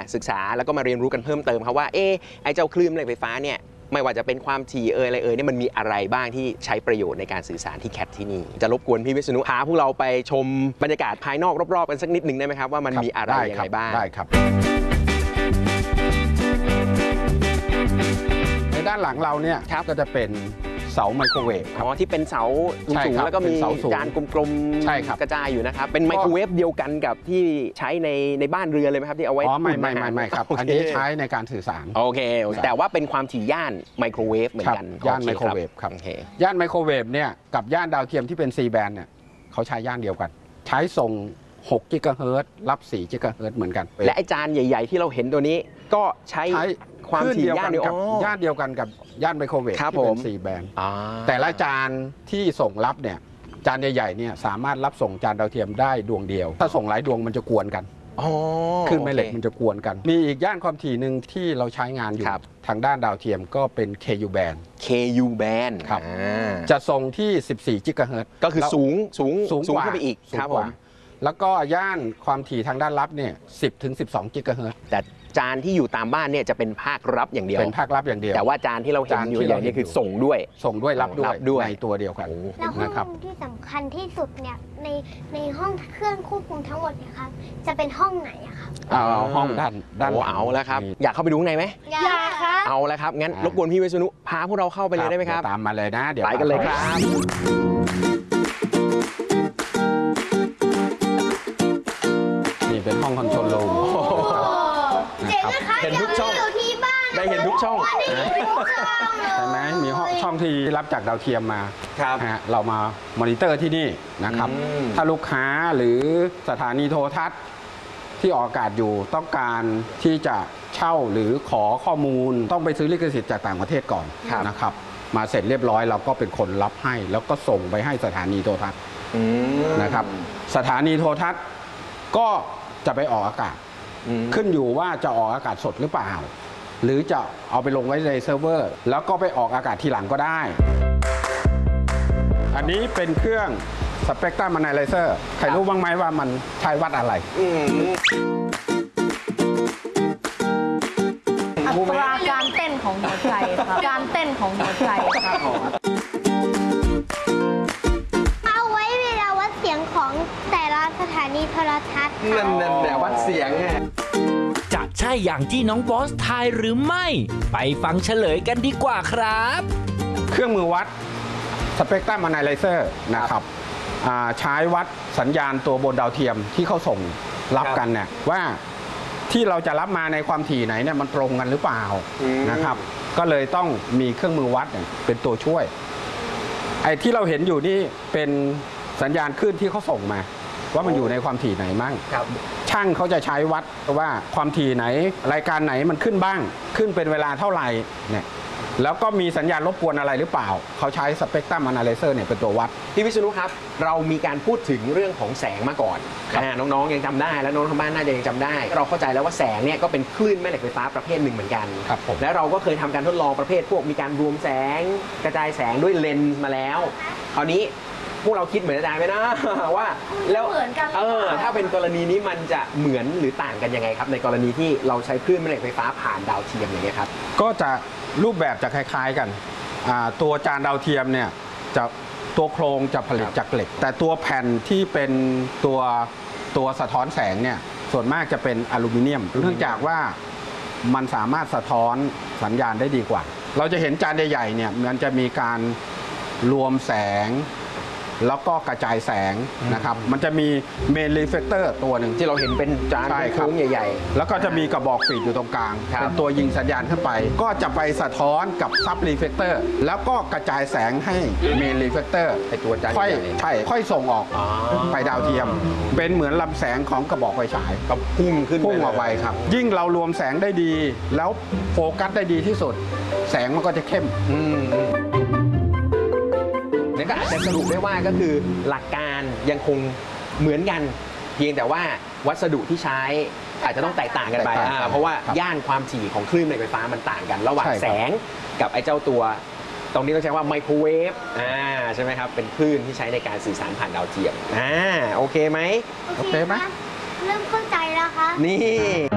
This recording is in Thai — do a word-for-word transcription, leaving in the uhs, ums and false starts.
ศึกษาแล้วก็มาเรียนรู้กันเพิ่มเติมครับว่าเอ๊ะไอ้เจ้าคลื่นแม่เหล็กไฟฟ้าเนี่ยไม่ว่าจะเป็นความถี่เอ่ยอะไรเอ่ยเนี่ยมันมีอะไรบ้างที่ใช้ประโยชน์ในการสื่อสารที่แคทที่นี่จะรบกวนพี่วิษณุพาพวกเราไปชมบรรยากาศภายนอกรอบๆกันสักนิดหนึ่งได้ไหมครับว่ามันมีอะไรยังไงบ้างได้ครับในด้านหลังเราเนี่ยก็จะเป็นเสาไมโครเวฟอ๋อที่เป็นเสาสูงแล้วก็มีจานกลมๆกระจายอยู่นะครับเป็นไมโครเวฟเดียวกันกับที่ใช้ในในบ้านเรือนเลยไหมครับที่เอาไว้อ๋อไม่ไม่ไม่ไม่ครับอันนี้ใช้ในการสื่อสารโอเคแต่ว่าเป็นความถี่ย่านไมโครเวฟเหมือนกันย่านไมโครเวฟครับย่านไมโครเวฟเนี่ยกับย่านดาวเทียมที่เป็น ซี แบนด์เนี่ยเขาใช้ย่านเดียวกันใช้ส่งหกกิกะเฮิรตซ์รับสี่กิกะเฮิรตซ์เหมือนกันและไอจานใหญ่ๆที่เราเห็นตัวนี้ก็ใช้ความถี่ย่านเดียวกันย่านเดียวกันกับย่านไมโครเวฟที่เป็น ซี แบนด์แต่ละจานที่ส่งรับเนี่ยจานใหญ่ๆเนี่ยสามารถรับส่งจานดาวเทียมได้ดวงเดียวถ้าส่งหลายดวงมันจะกวนกันขึ้นแม่เหล็กมันจะกวนกันมีอีกย่านความถี่หนึ่งที่เราใช้งานอยู่ทางด้านดาวเทียมก็เป็น เค ยู แบนด์เค ยู แบนด์ครับจะส่งที่สิบสี่กิกะเฮิรตซ์ก็คือสูงสูงสูงขึ้นไปอีกครับผมแล้วก็ย่านความถี่ทางด้านรับเนี่ยสิบถึงสิบสองกิกะเฮิรตซ์แต่จานที่อยู่ตามบ้านเนี่ยจะเป็นภาครับอย่างเดียวเป็นภาครับอย่างเดียวแต่ว่าจานที่เราเห็นอยู่อย่างนี้คือส่งด้วยส่งด้วยรับด้วยในตัวเดียวกันนะครับที่สำคัญที่สุดเนี่ยในในห้องเครื่องควบคุมทั้งหมดเนี่ยครับจะเป็นห้องไหนอะครับเอาห้องด้านด้านเอาแล้วครับอยากเข้าไปดูข้างในไหมอยากครับเอาแล้วครับงั้นรบกวนพี่วิษณุพาพวกเราเข้าไปเลยได้ไหมครับตามมาเลยนะเดี๋ยวไปกันเลยครับนี่เป็นห้องคอนโทรลรูมเจ๋งนะคะเห็นทุกช่องได้เห็นทุกช่องใช่ไหมมีช่องที่รับจากดาวเทียมมาครับเรามามอนิเตอร์ที่นี่นะครับถ้าลูกค้าหรือสถานีโทรทัศน์ที่ออกอากาศอยู่ต้องการที่จะเช่าหรือขอข้อมูลต้องไปซื้อลิขสิทธิ์จากต่างประเทศก่อนนะครับมาเสร็จเรียบร้อยเราก็เป็นคนรับให้แล้วก็ส่งไปให้สถานีโทรทัศน์นะครับสถานีโทรทัศน์ก็จะไปออกอากาศขึ้นอยู่ว่าจะออกอากาศสดหรือเปล่าหรือจะเอาไปลงไว้ในเซิร์ฟเวอร์แล้วก็ไปออกอากาศทีหลังก็ได้อันนี้เป็นเครื่องสเปกตรัมอะนาไลเซอร์ใครรู้บ้างไหมว่ามันใช้วัดอะไรอัตราการเต้นของหัวใจครับการเต้นของหัวใจครับเอาไว้เวลาวัดเสียงของแต่ละสถานีโทรทัศน์นั่นนั่นแต่วัดเสียงไงจะใช่อย่างที่น้องบอสทายหรือไม่ไปฟังเฉลยกันดีกว่าครับเครื่องมือวัดสเปกตรัมอะนาไลเซอร์นะครับใช้วัดสัญญาณตัวบนดาวเทียมที่เขาส่งรับกันเนี่ยว่าที่เราจะรับมาในความถี่ไหนเนี่ยมันตรงกันหรือเปล่านะครับก็เลยต้องมีเครื่องมือวัดเป็นตัวช่วยไอ้ที่เราเห็นอยู่นี่เป็นสัญญาณคลื่นที่เขาส่งมาว่ามันอยู่ในความถี่ไหนมั่งช่างเขาจะใช้วัดว่าความถี่ไหนรายการไหนมันขึ้นบ้างขึ้นเป็นเวลาเท่าไหร่เนี่ยแล้วก็มีสัญญาณรบกวนอะไรหรือเปล่าเขาใช้สเปกตรัมอะนาไลเซอร์เนี่ยเป็นตัววัดพี่วิษณุครับเรามีการพูดถึงเรื่องของแสงมาก่อนน้องๆยังจำได้และน้องทางบ้านน่าจะยังจำได้เราเข้าใจแล้วว่าแสงเนี่ยก็เป็นคลื่นแม่เหล็กไฟฟ้าประเภทหนึ่งเหมือนกันและเราก็เคยทำการทดลองประเภทพวกมีการรวมแสงกระจายแสงด้วยเลนส์มาแล้วคราวนี้พวกเราคิดเหมือนอาจารย์ไหมนะว่าแล้วเออถ้าเป็นกรณีนี้มันจะเหมือนหรือต่างกันยังไงครับในกรณีที่เราใช้คลื่นแม่เหล็กไฟฟ้าผ่านดาวเทียมอย่างเงี้ยครับก็จะรูปแบบจะคล้ายๆกันตัวจานดาวเทียมเนี่ยจะตัวโครงจะผลิตจากเหล็กแต่ตัวแผ่นที่เป็นตัวตัวสะท้อนแสงเนี่ยส่วนมากจะเป็นอลูมิเนียมเนื่องจากว่ามันสามารถสะท้อนสัญญาณได้ดีกว่าเราจะเห็นจานใหญ่ๆเนี่ยมันจะมีการรวมแสงแล้วก็กระจายแสงนะครับมันจะมีเมนรีเฟลเตอร์ตัวหนึ่งที่เราเห็นเป็นจานโค้งใหญ่ๆแล้วก็จะมีกระบอกฟีดอยู่ตรงกลางเป็นตัวยิงสัญญาณขึ้นไปก็จะไปสะท้อนกับซับรีเฟลเตอร์แล้วก็กระจายแสงให้เมนรีเฟลเตอร์ไอตัวจานค่อยใช่ค่อยส่งออกไปดาวเทียมเป็นเหมือนลำแสงของกระบอกไฟฉายก็พุ่งขึ้นพุ่งออกไปครับยิ่งเรารวมแสงได้ดีแล้วโฟกัสได้ดีที่สุดแสงมันก็จะเข้มนั่นก็อาจจะสรุปได้ว่าก็คือหลักการยังคงเหมือนกันเพียงแต่ว่าวัสดุที่ใช้อาจจะต้องแตกต่างกันไปเพราะว่าย่านความถี่ของคลื่นไฟฟ้ามันต่างกันระหว่างแสงกับไอ้เจ้าตัวตรงนี้ต้องใช้ว่าไมโครเวฟอ่าใช่ไหมครับเป็นคลื่นที่ใช้ในการสื่อสารผ่านดาวเทียมอ่าโอเคไหมโอเคไหมเริ่มเข้าใจแล้วค่ะนี่